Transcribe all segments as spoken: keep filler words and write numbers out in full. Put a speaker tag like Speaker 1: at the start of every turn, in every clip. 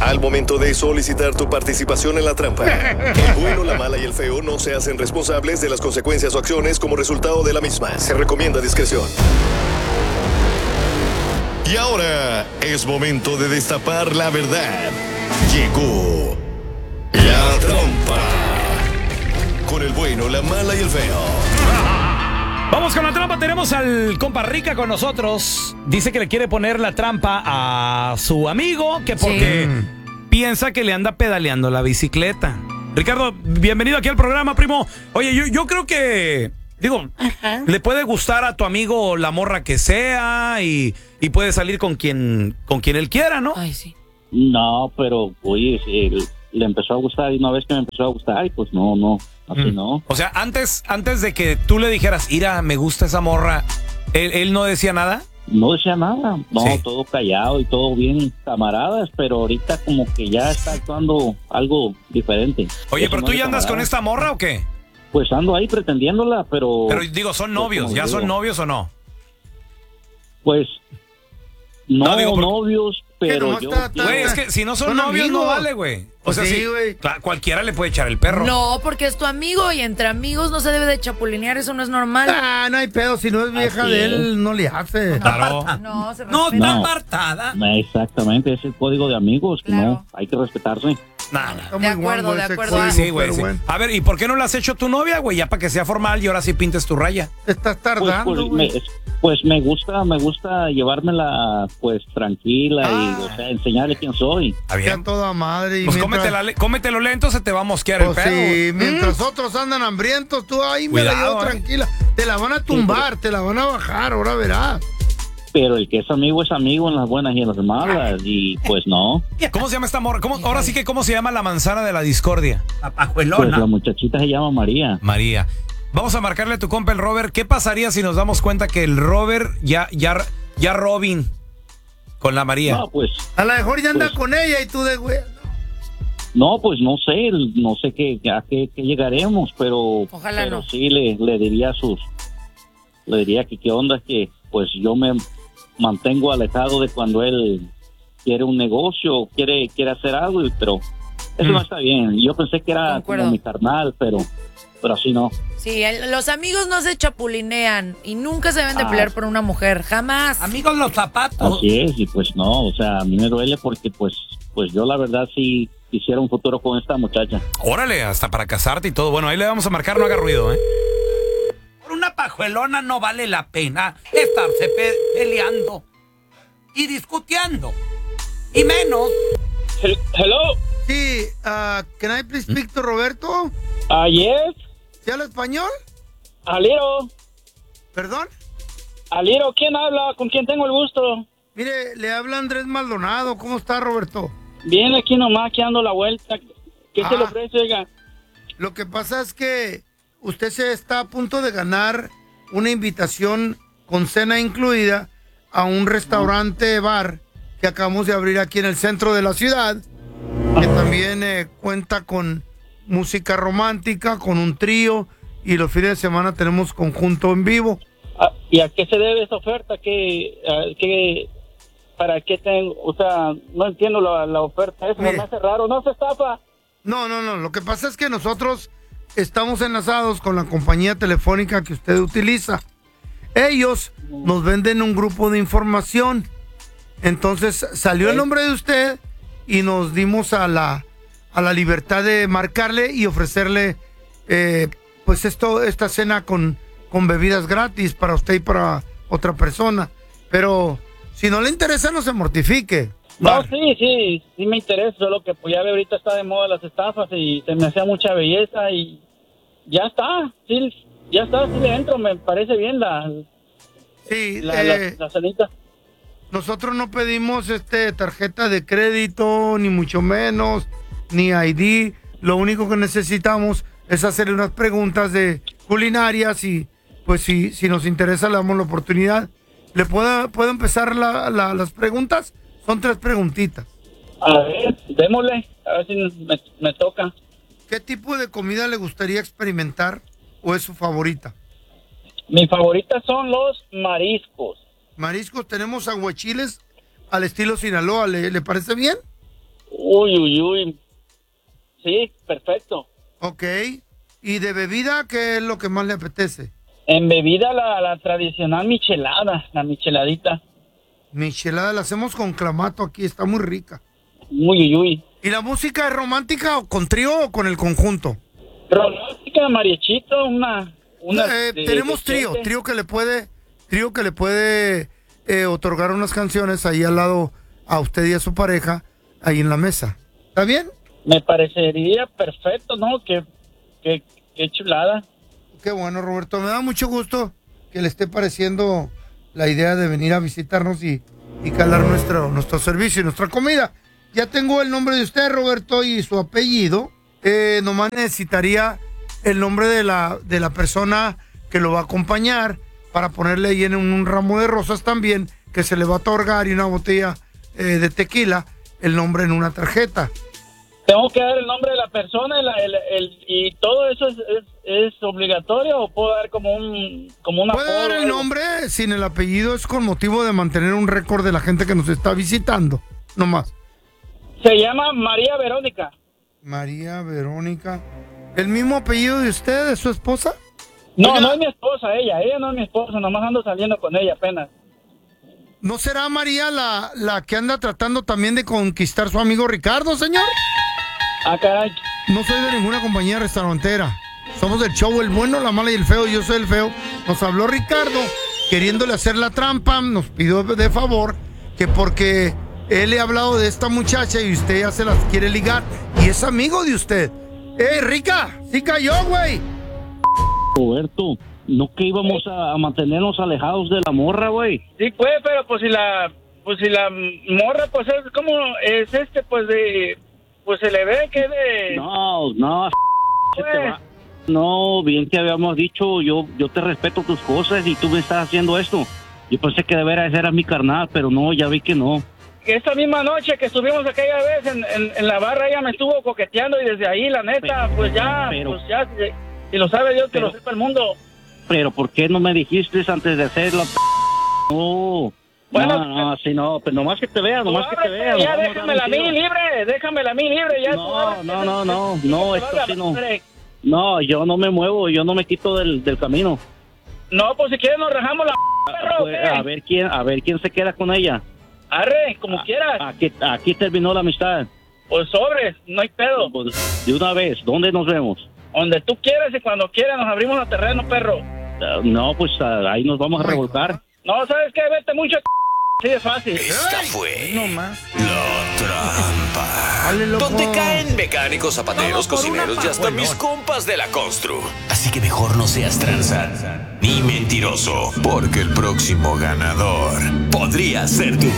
Speaker 1: al momento de solicitar tu participación en la trampa. El bueno, la mala y el feo no se hacen responsables de las consecuencias o acciones como resultado de la misma. Se recomienda discreción. Y ahora es momento de destapar la verdad. Llegó la trampa. Con el bueno, la mala y el feo.
Speaker 2: Vamos con la trampa, tenemos al compa Rica con nosotros. Dice que le quiere poner la trampa a su amigo, que porque sí. piensa que le anda pedaleando la bicicleta. Ricardo, bienvenido aquí al programa, primo. Oye, yo, yo creo que, digo, Ajá. le puede gustar a tu amigo la morra que sea y, y puede salir con quien, con quien él quiera, ¿no?
Speaker 3: Ay, sí.
Speaker 4: No, pero, oye, si le empezó a gustar y una vez que me empezó a gustar, y pues no, no. Así mm. no.
Speaker 2: O sea, antes, antes de que tú le dijeras, Ira, me gusta esa morra, ¿él, él no decía nada?
Speaker 4: No decía nada, no, sí. todo callado y todo bien camaradas, pero ahorita como que ya está actuando algo diferente.
Speaker 2: Oye,
Speaker 4: Eso
Speaker 2: pero
Speaker 4: no
Speaker 2: tú
Speaker 4: es
Speaker 2: ya andas
Speaker 4: camarada.
Speaker 2: con esta morra o qué?
Speaker 4: Pues ando ahí pretendiéndola, pero...
Speaker 2: Pero digo, ¿son novios?
Speaker 4: Pues,
Speaker 2: ¿Ya
Speaker 4: digo,
Speaker 2: son novios o no?
Speaker 4: Pues, no,
Speaker 2: no digo, por...
Speaker 4: novios, pero yo...
Speaker 2: Güey, es que si no son, son novios amigos. No vale, güey. O sea, sí, güey. Cualquiera le puede echar el perro.
Speaker 3: No, porque es tu amigo y entre amigos no se debe de chapulinear, eso no es normal.
Speaker 5: Ah, no hay pedo, si no es vieja Así de él, es. no le hace.
Speaker 2: Claro.
Speaker 3: No, se
Speaker 2: no está apartada.
Speaker 4: No, exactamente, es el código de amigos, que claro. no, hay que respetarse.
Speaker 2: Nada.
Speaker 3: De acuerdo, de acuerdo.
Speaker 2: Código, sí, güey. Sí. Bueno. A ver, ¿y por qué no la has hecho tu novia, güey? Ya para que sea formal y ahora sí pintes tu raya.
Speaker 5: Estás tardando,
Speaker 4: pues, pues, me, pues me gusta, me gusta llevármela, pues, tranquila ah. y, o sea, enseñarle quién soy.
Speaker 2: Está bien.
Speaker 5: Toda madre. Y
Speaker 2: pues
Speaker 5: mientras...
Speaker 2: cómetela, cómetelo lento, se te va a mosquear pues el pedo.
Speaker 5: Sí, mientras ¿Mm? otros andan hambrientos, tú ahí Cuidado, me la llevo eh. tranquila. Te la van a tumbar, sí, te la van a bajar, ahora verás.
Speaker 4: Pero el que es amigo es amigo en las buenas y en las malas, y pues no.
Speaker 2: ¿Cómo se llama esta morra? ¿Cómo, ahora sí que, ¿cómo se llama la manzana de la discordia?
Speaker 4: La pajuelona. Pues la muchachita se llama María.
Speaker 2: María. Vamos a marcarle a tu compa el Robert. ¿Qué pasaría si nos damos cuenta que el Robert ya, ya, ya Robin con la María?
Speaker 4: No, pues.
Speaker 5: A lo mejor ya anda
Speaker 4: pues,
Speaker 5: con ella y tú de güey.
Speaker 4: No, pues no sé, no sé qué, a qué, qué llegaremos, pero,
Speaker 3: Ojalá
Speaker 4: pero
Speaker 3: no.
Speaker 4: sí le, le diría a sus, le diría que qué onda, que pues yo me mantengo alejado de cuando él quiere un negocio, quiere, quiere hacer algo, pero eso mm. no está bien. Yo pensé que era como mi carnal, pero, pero así no.
Speaker 3: Sí, el, los amigos no se chapulinean y nunca se deben de pelear ah. por una mujer, jamás.
Speaker 2: Amigos los zapatos.
Speaker 4: Así es, y pues no, o sea, a mí me duele porque pues, pues yo la verdad sí quisiera un futuro con esta muchacha.
Speaker 2: Órale, hasta para casarte y todo. Bueno, ahí le vamos a marcar, no haga ruido, ¿eh? Por una pajuelona no vale la pena estarse pe- peleando y discutiendo. Y menos.
Speaker 4: Hello.
Speaker 5: Sí, uh, can I please speak to Roberto?
Speaker 4: Ah, uh, yes.
Speaker 5: ¿Sí habla español?
Speaker 4: Aliro.
Speaker 5: ¿Perdón?
Speaker 4: Aliro, ¿quién habla? ¿Con quién tengo el gusto?
Speaker 5: Mire, le habla Andrés Maldonado. ¿Cómo está, Roberto?
Speaker 4: Bien, aquí nomás, aquí ando la vuelta. ¿Qué ah, se le ofrece, oiga?
Speaker 5: Lo que pasa es que usted se está a punto de ganar una invitación con cena incluida a un restaurante bar que acabamos de abrir aquí en el centro de la ciudad, que también eh, cuenta con música romántica, con un trío, y los fines de semana tenemos conjunto en vivo.
Speaker 4: Ah, ¿y a qué se debe esa oferta? ¿Qué, uh, qué, ¿Para qué tengo? O sea, no entiendo la, la oferta, eso Mire, me hace raro, ¿no se estafa?
Speaker 5: No, no, no, lo que pasa es que nosotros estamos enlazados con la compañía telefónica que usted utiliza. Ellos nos venden un grupo de información. Entonces salió ¿Sí? el nombre de usted y nos dimos a la a la libertad de marcarle y ofrecerle eh, pues esto esta cena con, con bebidas gratis para usted y para otra persona. Pero si no le interesa, no se mortifique.
Speaker 4: No, vale. sí, sí, sí me interesa, solo que pues ya ve ahorita está de moda las estafas y se me hacía mucha belleza y ya está, sí, ya está, sí le entro, me parece bien la
Speaker 5: sí,
Speaker 4: la,
Speaker 5: eh,
Speaker 4: la, la cenita.
Speaker 5: Nosotros no pedimos este tarjeta de crédito, ni mucho menos, ni I D, lo único que necesitamos es hacerle unas preguntas de culinarias y pues si, si nos interesa le damos la oportunidad. ¿Le puedo, puedo empezar la, la, las preguntas? Son tres preguntitas.
Speaker 4: A ver, démosle, a ver si me, me toca.
Speaker 5: ¿Qué tipo de comida le gustaría experimentar o es su favorita?
Speaker 4: Mi favorita son los mariscos.
Speaker 5: Mariscos, tenemos aguachiles al estilo Sinaloa, ¿le, le parece bien?
Speaker 6: Uy, uy, uy. Sí, perfecto.
Speaker 5: Ok. ¿Y de bebida qué es lo que más le apetece?
Speaker 6: En bebida la, la tradicional michelada, la micheladita.
Speaker 5: Michelada la hacemos con clamato aquí, está muy rica.
Speaker 6: Uy, uy, uy.
Speaker 5: ¿Y la música es romántica o con trío o con el conjunto?
Speaker 6: Romántica, mariachito, una... una
Speaker 5: Eh,
Speaker 6: de-
Speaker 5: tenemos
Speaker 6: de
Speaker 5: trío,
Speaker 6: siete.
Speaker 5: trío que le puede, trío que le puede eh, otorgar unas canciones ahí al lado a usted y a su pareja, ahí en la mesa. ¿Está bien?
Speaker 6: Me parecería perfecto, ¿no? Qué, qué, qué chulada.
Speaker 5: Qué bueno, Roberto. Me da mucho gusto que le esté pareciendo la idea de venir a visitarnos y, y calar nuestro, nuestro servicio y nuestra comida. Ya tengo el nombre de usted, Roberto, y su apellido. Eh, nomás necesitaría el nombre de la, de la persona que lo va a acompañar para ponerle ahí en un, un ramo de rosas también, que se le va a otorgar, y una botella eh, de tequila, el nombre en una tarjeta.
Speaker 6: ¿Tengo que dar el nombre de la persona y, la- el, el- y todo eso es, es, es obligatorio o puedo dar como un como una
Speaker 5: Puede dar el nombre sin el apellido, es con motivo de mantener un récord de la gente que nos está visitando, nomás.
Speaker 6: Se llama María Verónica.
Speaker 5: María Verónica. ¿El mismo apellido de usted, de su esposa?
Speaker 6: No,
Speaker 5: Oiga,
Speaker 6: no es mi esposa, ella. Ella no es mi esposa, nomás ando saliendo con ella apenas.
Speaker 5: ¿no será María la, la que anda tratando también de conquistar su amigo Ricardo, señor?
Speaker 6: Ah, caray.
Speaker 5: No soy de ninguna compañía restaurantera. Somos del show El Bueno, la Mala y el Feo. Yo soy el Feo. Nos habló Ricardo queriéndole hacer la trampa. Nos pidió de favor que porque él le ha hablado de esta muchacha y usted ya se las quiere ligar. Y es amigo de usted. ¡Eh, Rica! ¡Sí cayó, güey!
Speaker 4: Roberto, no que íbamos a, a mantenernos alejados de la morra, güey.
Speaker 6: Sí, pues, pero pues si la pues si la morra, pues es como es este, pues de pues se le ve que de
Speaker 4: No, no, se te va. No, bien que habíamos dicho, yo yo te respeto tus cosas y tú me estás haciendo esto. Yo pensé que de veras era mi carnal, pero no, ya vi que no.
Speaker 6: que esta misma noche que estuvimos aquella vez en, en, en la barra, ella me estuvo coqueteando y desde ahí, la neta,
Speaker 4: Pero-
Speaker 6: pues ya,
Speaker 4: pero-
Speaker 6: pues ya, si, si lo sabe Dios, que
Speaker 4: pero-
Speaker 6: lo sepa el mundo.
Speaker 4: Pero ¿por qué no me dijiste antes de hacerlo? No,
Speaker 6: Bueno,
Speaker 4: no, no, sí, no, pero nomás que te vea, nomás que te
Speaker 6: Ábrete,
Speaker 4: vea.
Speaker 6: ya
Speaker 4: vamos a
Speaker 6: déjamela a
Speaker 4: dar un
Speaker 6: mí
Speaker 4: tiro.
Speaker 6: libre, déjamela a mí libre. Ya
Speaker 4: No,
Speaker 6: tú ábrete,
Speaker 4: no, no, no,
Speaker 6: que-
Speaker 4: no,
Speaker 6: que
Speaker 4: esto
Speaker 6: valga
Speaker 4: sí no.
Speaker 6: madre.
Speaker 4: No, yo no me muevo, yo no me quito del, del camino.
Speaker 6: No, pues si quieres nos rajamos la perro,
Speaker 4: Pues,
Speaker 6: ¿qué?
Speaker 4: a ver quién, a ver quién se queda con ella.
Speaker 6: Arre, como
Speaker 4: Ah,
Speaker 6: quieras.
Speaker 4: Aquí, aquí terminó la amistad.
Speaker 6: Pues sobres, no hay pedo.
Speaker 4: Pues, de una vez, ¿dónde nos vemos?
Speaker 6: Donde tú quieras y cuando quieras nos abrimos a terreno, perro.
Speaker 4: Ah, no, pues ah, ahí nos vamos a
Speaker 5: Ay,
Speaker 4: revolcar.
Speaker 6: No, ¿sabes qué? Vete mucho. Así de fácil.
Speaker 1: Esta fue
Speaker 5: No más.
Speaker 1: la trampa.
Speaker 5: Dale, loco.
Speaker 1: Donde caen mecánicos, zapateros,
Speaker 5: Vamos por una
Speaker 1: cocineros y
Speaker 5: pa-
Speaker 1: hasta
Speaker 5: Bueno.
Speaker 1: mis compas de la constru. Así que mejor no seas tranza ni mentiroso, porque el próximo ganador podría ser tú.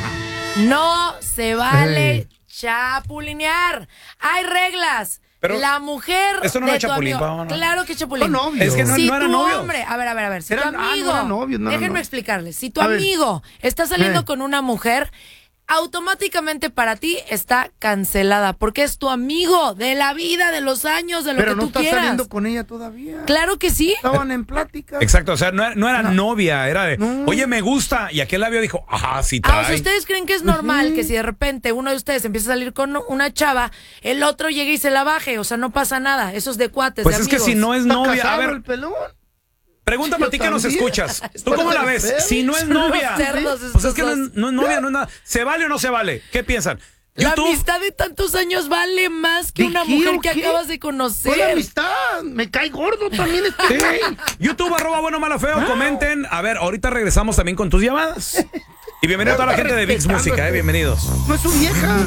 Speaker 3: No se vale
Speaker 5: Ey.
Speaker 3: chapulinear. Hay reglas.
Speaker 2: Pero
Speaker 3: la mujer
Speaker 2: esto no
Speaker 3: de
Speaker 2: era
Speaker 3: tu
Speaker 2: chapulín,
Speaker 3: amigo-
Speaker 2: Pau, ¿no?
Speaker 3: Claro que es chapulín.
Speaker 5: Son novios.
Speaker 2: Es que no-
Speaker 3: si
Speaker 2: eran
Speaker 3: tu
Speaker 2: novios.
Speaker 3: hombre, a ver, a ver, a ver, si
Speaker 5: Eran-
Speaker 3: tu
Speaker 5: ah, no
Speaker 3: amigo,
Speaker 5: eran novios, no eran
Speaker 3: déjenme
Speaker 5: novios.
Speaker 3: explicarles, si tu
Speaker 5: A ver.
Speaker 3: amigo está saliendo
Speaker 5: Eh.
Speaker 3: con una mujer, automáticamente para ti está cancelada, porque es tu amigo de la vida, de los años, de lo
Speaker 5: Pero
Speaker 3: que
Speaker 5: no
Speaker 3: tú
Speaker 5: está
Speaker 3: quieras.
Speaker 5: saliendo con ella todavía.
Speaker 3: Claro que sí.
Speaker 5: Estaban en plática.
Speaker 2: Exacto, o sea, no, era- no era
Speaker 5: No.
Speaker 2: novia, era de,
Speaker 5: No.
Speaker 2: oye, me gusta. Y aquel labio dijo, ah, sí
Speaker 3: Ah, o sea,
Speaker 2: trae.
Speaker 3: ¿ustedes creen que es normal
Speaker 5: Ujú.
Speaker 3: que si de repente uno de ustedes empieza a salir con una chava, el otro llegue y se la baje? O sea, no pasa nada. Eso es de cuates,
Speaker 2: Pues
Speaker 3: de
Speaker 2: es que
Speaker 3: amigos.
Speaker 2: si no es
Speaker 5: ¿Está
Speaker 2: novia, a
Speaker 5: casado
Speaker 2: ver,
Speaker 5: el pelón?
Speaker 2: pregúntame a
Speaker 5: Yo
Speaker 2: ti que nos
Speaker 5: también.
Speaker 2: escuchas. ¿Tú cómo la ves?
Speaker 5: Cerdos.
Speaker 2: Si no es
Speaker 3: Son unos
Speaker 2: novia,
Speaker 3: cerdos
Speaker 2: pues es que no
Speaker 3: estos
Speaker 2: es, no es novia, no es nada. ¿Se vale o no se vale? ¿Qué piensan?
Speaker 3: La
Speaker 2: YouTube,
Speaker 3: amistad de tantos años vale más que
Speaker 5: ¿De
Speaker 3: una
Speaker 5: qué
Speaker 3: mujer
Speaker 5: o
Speaker 3: que
Speaker 5: qué?
Speaker 3: acabas de
Speaker 5: Fue la
Speaker 3: conocer.
Speaker 5: amistad. Me cae gordo también este güey.
Speaker 2: YouTube, arroba bueno, malo, feo, comenten. A ver, ahorita regresamos también con tus llamadas. Y bienvenido a toda la gente de Vix
Speaker 5: Respetando
Speaker 2: Música, eh,
Speaker 5: este-
Speaker 2: bienvenidos.
Speaker 5: No es su vieja.